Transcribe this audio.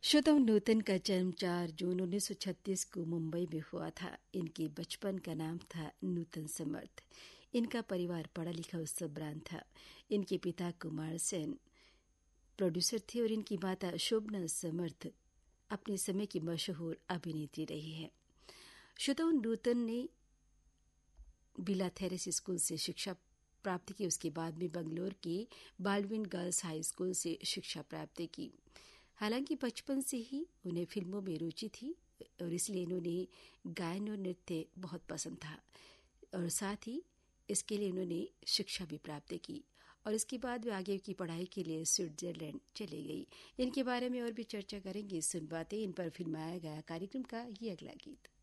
श्रोताओं, नूतन का जन्म 4 जून 1936 को मुंबई में हुआ था। इनके बचपन का नाम था नूतन समर्थ। इनका परिवार पढ़ा लिखा और संभ्रांत था। इनके पिता कुमार सेन प्रोड्यूसर थे और इनकी माता शोभना समर्थ अपने समय की मशहूर अभिनेत्री रही है। श्रोताओं, नूतन ने बिला थेरेस स्कूल से शिक्षा प्राप्त की। उसके बाद में बंगलोर के बाल्डविन गर्ल्स हाई स्कूल से शिक्षा प्राप्त की। हालांकि बचपन से ही उन्हें फिल्मों में रुचि थी और इसलिए इन्होंने गायन और नृत्य बहुत पसंद था और साथ ही इसके लिए उन्होंने शिक्षा भी प्राप्त की और इसके बाद वे आगे की पढ़ाई के लिए स्विट्जरलैंड चले गई। इनके बारे में और भी चर्चा करेंगे। सुन बातें इन पर फिल्माया गया कार्यक्रम का ये अगला गीत।